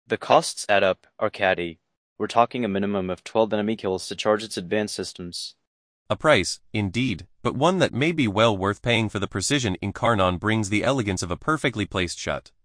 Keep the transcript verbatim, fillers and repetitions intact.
The costs add up, Arcady. We're talking a minimum of twelve enemy kills to charge its advanced systems. A price, indeed, but one that may be well worth paying for the precision Incarnon brings, the elegance of a perfectly placed shot.